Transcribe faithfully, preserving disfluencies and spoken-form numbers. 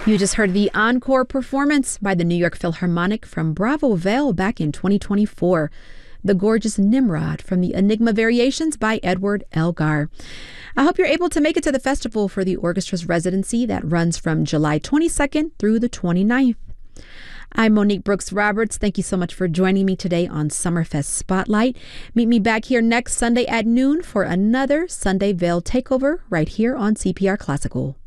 You just heard the encore performance by the New York Philharmonic from Bravo Vale back in twenty twenty-four. The gorgeous Nimrod from the Enigma Variations by Edward Elgar. I hope you're able to make it to the festival for the orchestra's residency that runs from July twenty-second through the twenty-ninth. I'm Monique Brooks Roberts. Thank you so much for joining me today on Summerfest Spotlight. Meet me back here next Sunday at noon for another Sunday Vale Takeover right here on C P R Classical.